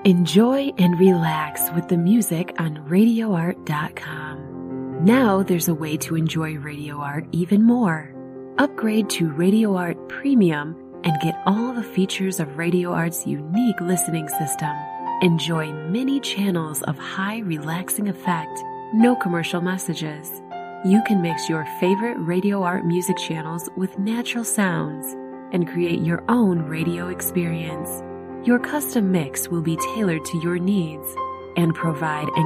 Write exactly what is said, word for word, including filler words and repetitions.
Enjoy and relax with the music on radio art dot com. Now there's a way to enjoy Radio Art even more. Upgrade to Radio Art Premium and get all the features of Radio Art's unique listening system. Enjoy many channels of high relaxing effect, no commercial messages. You can mix your favorite Radio Art music channels with natural sounds and create your own radio experience. Your custom mix will be tailored to your needs and provide an